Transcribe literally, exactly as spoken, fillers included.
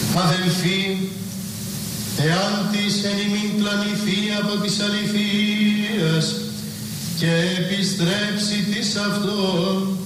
Αδελφοί, εάν της εν ημίν πλανηθεί από της αληθείας και επιστρέψει της αυτόν,